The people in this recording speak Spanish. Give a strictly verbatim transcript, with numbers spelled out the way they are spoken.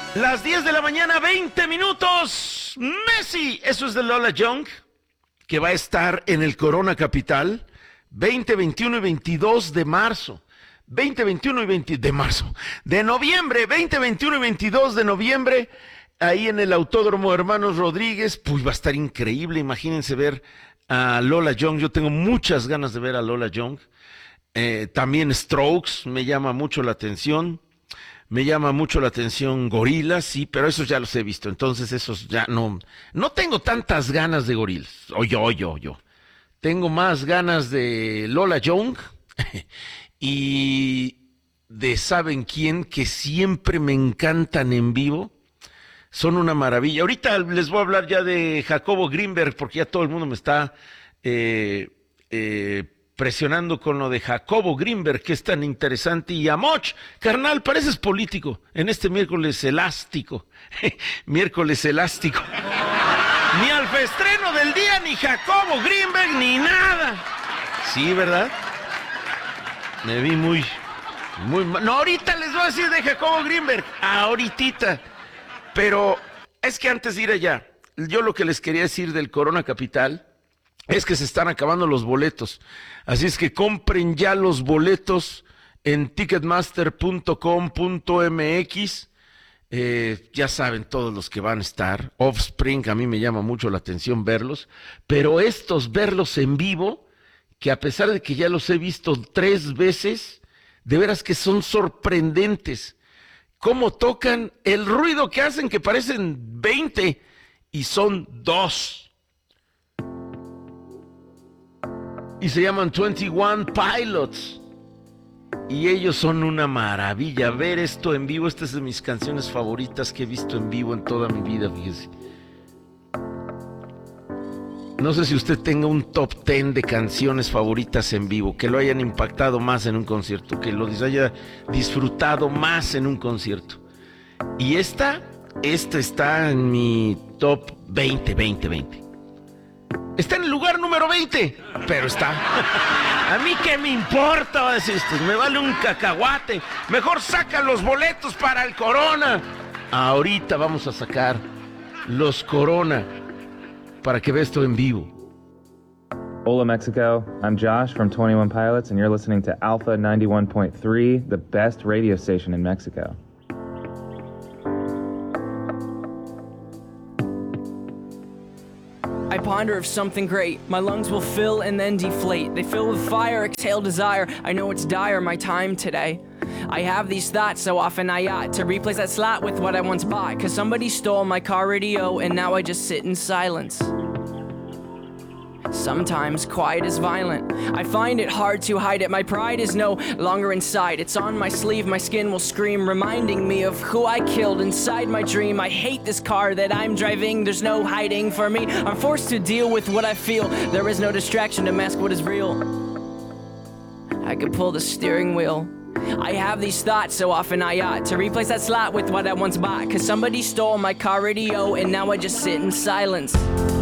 Las diez de la mañana, veinte minutos. Messi, eso es de Lola Young, que va a estar en el Corona Capital veinte, veintiuno y veintidós de marzo. veinte, veintiuno y veinte de marzo. De noviembre, veinte, veintiuno y veintidós de noviembre, ahí en el Autódromo Hermanos Rodríguez. Pues va a estar increíble. Imagínense ver a Lola Young. Yo tengo muchas ganas de ver a Lola Young. Eh, también Strokes me llama mucho la atención. Me llama mucho la atención Gorillaz, sí, pero esos ya los he visto, entonces esos ya no... No tengo tantas ganas de Gorillaz, o yo, yo, yo. Tengo más ganas de Lola Young y de ¿saben quién? Que siempre me encantan en vivo. Son una maravilla. Ahorita les voy a hablar ya de Jacobo Greenberg, porque ya todo el mundo me está... Eh, eh, presionando con lo de Jacobo Greenberg, que es tan interesante. Y Amoch, carnal, pareces político en este miércoles elástico. Miércoles elástico. Ni al festreno del día, ni Jacobo Greenberg, ni nada. Sí, ¿verdad? Me vi muy, muy mal. No, ahorita les voy a decir de Jacobo Greenberg. Ahoritita. Pero es que antes de ir allá, yo lo que les quería decir del Corona Capital es que se están acabando los boletos. Así es que compren ya los boletos en ticketmaster punto com punto m x. Eh, ya saben todos los que van a estar. Offspring, a mí me llama mucho la atención verlos. Pero estos, verlos en vivo, que a pesar de que ya los he visto tres veces, de veras que son sorprendentes. Cómo tocan, el ruido que hacen, que parecen veinte y son dos. Y se llaman veintiuno Pilots. Y ellos son una maravilla. Ver esto en vivo, esta es de mis canciones favoritas que he visto en vivo en toda mi vida, fíjese. No sé si usted tenga un top ten de canciones favoritas en vivo, que lo hayan impactado más en un concierto, que lo haya disfrutado más en un concierto. Y esta, esta está en mi top veinte, veinte, veinte. Está en el lugar número veinte, pero está. A mí qué me importa, va a decir usted, me vale un cacahuate. Mejor saca los boletos para el Corona. Ahorita vamos a sacar los Corona para que vea esto en vivo. Hola Mexico, I'm Josh from twenty-one Pilots and you're listening to Alpha ninety-one point three, the best radio station in Mexico. I ponder of something great. My lungs will fill and then deflate. They fill with fire, exhale desire. I know it's dire, my time today. I have these thoughts so often I ought to replace that slot with what I once bought. Cause somebody stole my car radio and now I just sit in silence. Sometimes quiet is violent. I find it hard to hide it. My pride is no longer inside. It's on my sleeve, my skin will scream, reminding me of who I killed inside my dream. I hate this car that I'm driving. There's no hiding for me. I'm forced to deal with what I feel. There is no distraction to mask what is real. I could pull the steering wheel. I have these thoughts so often I ought to replace that slot with what I once bought. Cause somebody stole my car radio and now I just sit in silence.